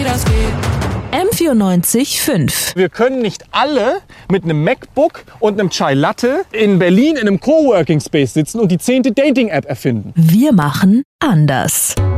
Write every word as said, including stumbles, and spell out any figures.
das geht. M vierundneunzig Komma fünf. Wir können nicht alle mit einem MacBook und einem Chai Latte in Berlin in einem Coworking Space sitzen und die zehnte Dating-App erfinden. Wir machen anders.